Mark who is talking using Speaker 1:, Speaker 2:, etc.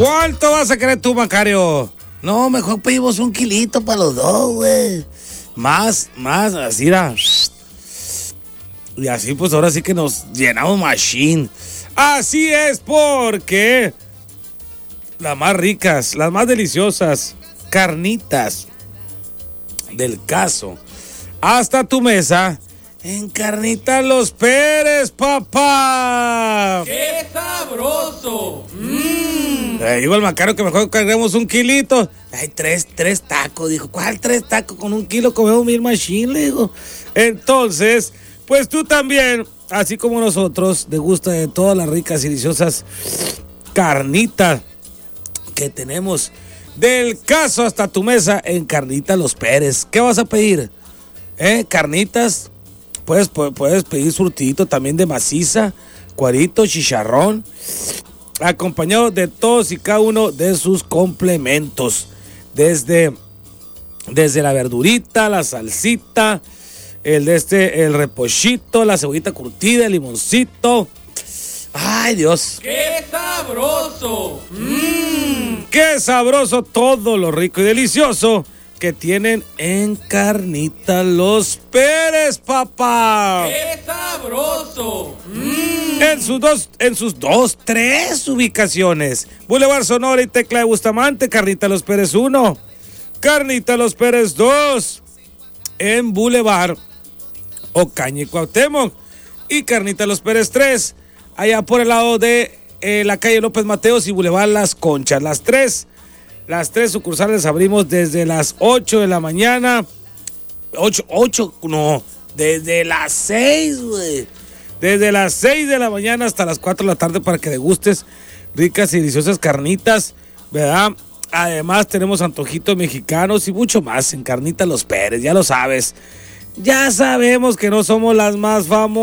Speaker 1: ¿Cuánto vas a querer tú, Macario?
Speaker 2: No, mejor pedimos 1 kilito para los dos, güey.
Speaker 1: Más, así era. Y así pues ahora sí que nos llenamos machine. Así es, porque las más ricas, las más deliciosas carnitas del Caso hasta tu mesa en Carnitas Los Pérez, papá.
Speaker 3: ¡Qué sabroso!
Speaker 1: Digo al Macario que mejor carguemos 1 kilito. Ay, tres tacos, dijo. ¿Cuál 3 tacos? Con 1 kilo comemos 1000 machine, le digo. Entonces, pues tú también, así como nosotros, degusta de todas las ricas y deliciosas carnitas que tenemos del Caso hasta tu mesa en Carnitas Los Pérez. ¿Qué vas a pedir? Carnitas, puedes pedir surtidito también de maciza, cuarito, chicharrón, acompañado de todos y cada uno de sus complementos. Desde la verdurita, la salsita, el repochito, la cebollita curtida, el limoncito. ¡Ay, Dios!
Speaker 3: ¡Qué sabroso!
Speaker 1: ¡Qué sabroso! Todo lo rico y delicioso que tienen en Carnitas Los Pérez, papá.
Speaker 3: ¡Qué sabroso!
Speaker 1: En sus tres ubicaciones. Boulevard Sonora y Tecla de Bustamante, Carnitas Los Pérez 1. Carnitas Los Pérez 2. En Boulevard Ocaña y Cuauhtémoc. Y Carnitas Los Pérez 3. Allá por el lado de la calle López Mateos y Boulevard Las Conchas. Las tres sucursales abrimos desde las 8 de la mañana. Desde las 6, güey. Desde las 6 de la mañana hasta las 4 de la tarde para que degustes ricas y deliciosas carnitas, ¿verdad? Además tenemos antojitos mexicanos y mucho más en Carnitas Los Pérez, ya lo sabes. Ya sabemos que no somos las más famosas.